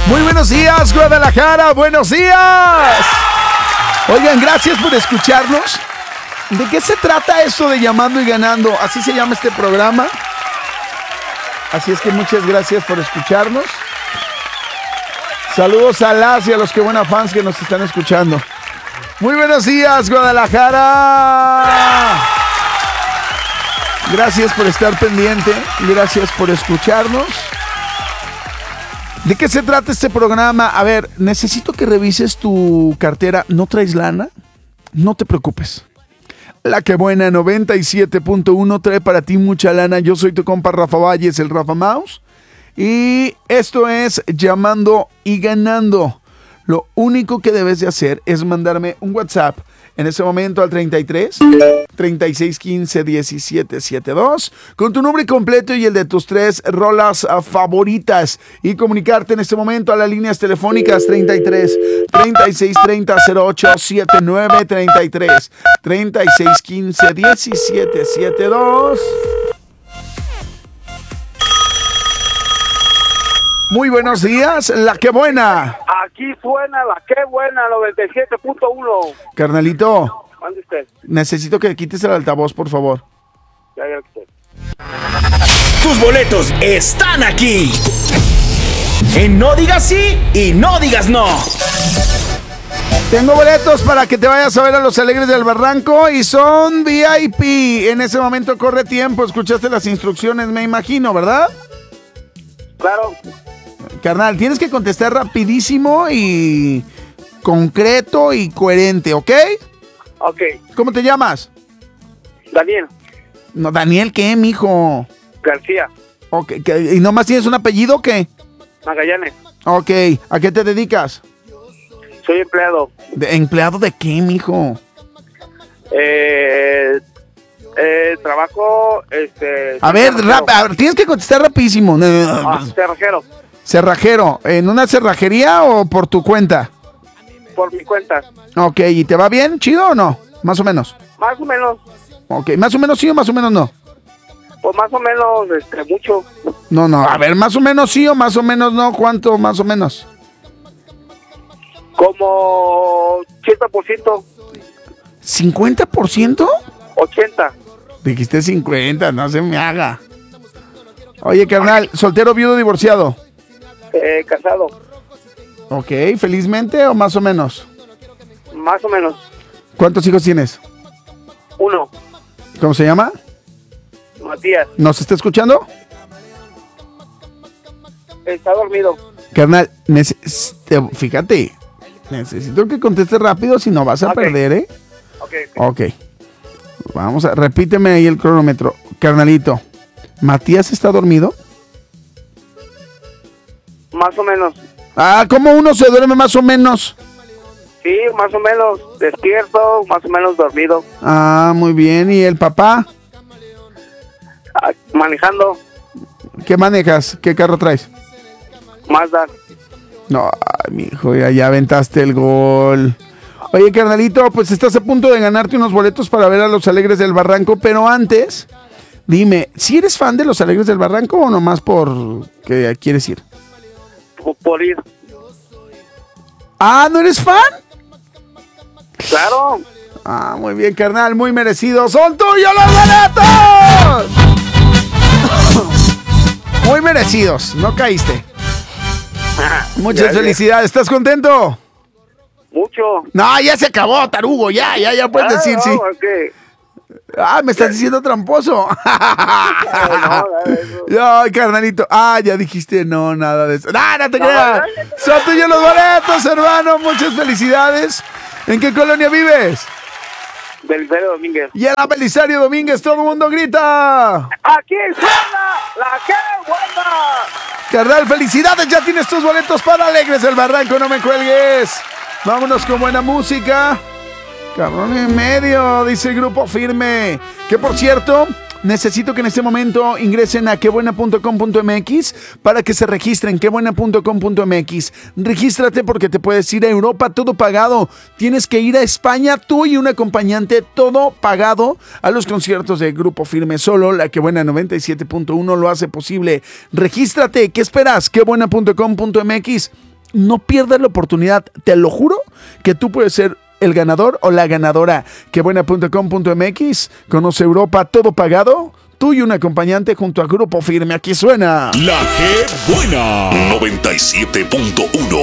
Muy buenos días, Guadalajara, buenos días. Oigan, gracias por escucharnos. ¿De qué se trata esto de Llamando y Ganando? Así se llama este programa. Así es que muchas gracias por escucharnos. Saludos a las y a los que buenas fans que nos están escuchando. Muy buenos días, Guadalajara. Gracias por estar pendiente. Gracias por escucharnos. ¿De qué se trata este programa? A ver, necesito que revises tu cartera. ¿No traes lana? No te preocupes. La que buena 97.1 trae para ti mucha lana. Yo soy tu compa Rafa Valles, el Rafa Mouse. Y esto es Llamando y Ganando. Lo único que debes de hacer es mandarme un WhatsApp en ese momento al 33 36 15 17 72 con tu nombre completo y el de tus 3 rolas favoritas y comunicarte en este momento a las líneas telefónicas 33 36 30 08 79 33 36 15 17 72. Muy buenos días, la que buena. Aquí suena la que buena, 97.1. Carnalito, ¿Mande usted? necesito que quites el altavoz, por favor. Ya lo quité. Tus boletos están aquí. En No Digas Sí y No Digas No. Tengo boletos para que te vayas a ver a Los Alegres del Barranco y son VIP. En ese momento corre tiempo, escuchaste las instrucciones, me imagino, ¿verdad? Claro. Carnal, tienes que contestar rapidísimo y concreto y coherente, ¿ok? Ok. ¿Cómo te llamas? Daniel No, Daniel, ¿qué, mijo? García Ok, ¿y nomás tienes un apellido o qué? Magallanes. Ok, ¿a qué te dedicas? Soy empleado. ¿Empleado de qué, mijo? Trabajo, A ver, tienes que contestar rapidísimo. cerrajero. Cerrajero, ¿en una cerrajería o por tu cuenta? Por mi cuenta. Ok, ¿y te va bien? ¿Chido o no? Más o menos. Más o menos. Ok, ¿más o menos sí o más o menos no? Pues más o menos, mucho. No, a ver, más o menos sí o más o menos no. ¿Cuánto más o menos? Como 80%. ¿50%? 80. Dijiste 50, no se me haga. Oye, carnal, ¿soltero, viudo, divorciado? Casado. Ok, ¿felizmente o más o menos? Más o menos. ¿Cuántos hijos tienes? 1. ¿Cómo se llama? Matías. ¿Nos está escuchando? Está dormido. Carnal, fíjate, necesito que contestes rápido, si no vas a perder, ¿eh? Ok. Vamos a, repíteme ahí el cronómetro. Carnalito, ¿Matías está dormido? Más o menos. Ah, ¿cómo uno se duerme más o menos? Sí, más o menos despierto, más o menos dormido. Ah, muy bien. ¿Y el papá? Manejando. ¿Qué manejas? ¿Qué carro traes? Mazda. No, ay, mijo, ya aventaste el gol. Oye, carnalito, pues estás a punto de ganarte unos boletos para ver a Los Alegres del Barranco, pero antes, dime, ¿si eres fan de Los Alegres del Barranco o nomás por que quieres ir? Por ir. Ah, ¿no eres fan? Claro. Ah, muy bien, carnal, muy merecido. ¡Son tuyos los boletos! Muy merecidos, no caíste. Muchas Gracias. felicidades, ¿estás contento? Mucho. No, ya se acabó, tarugo, ya puedes decir sí. Okay. Ah, me estás diciendo tramposo. No, Ay, carnalito. Ah, ya dijiste no, nada de eso. No te creas. Son tuyos los boletos, hermano. Muchas felicidades. ¿En qué colonia vives? Belisario Domínguez. Y en la Belisario Domínguez todo el mundo grita. Aquí suena la que buena. Carnal, felicidades. Ya tienes tus boletos para Alegres del Barranco. No me cuelgues. Vámonos con buena música. Cabrón en medio, dice Grupo Firme. Que por cierto, necesito que en este momento ingresen a quebuena.com.mx para que se registren. Quebuena.com.mx. Regístrate porque te puedes ir a Europa, todo pagado. Tienes que ir a España, tú y un acompañante, todo pagado, a los conciertos de Grupo Firme. Solo la Quebuena 97.1 lo hace posible. Regístrate, ¿qué esperas? Quebuena.com.mx. No pierdas la oportunidad, te lo juro, que tú puedes ser el ganador o la ganadora. Quebuena.com.mx, conoce Europa, todo pagado, tú y un acompañante junto a Grupo Firme. Aquí suena La que buena 97.1.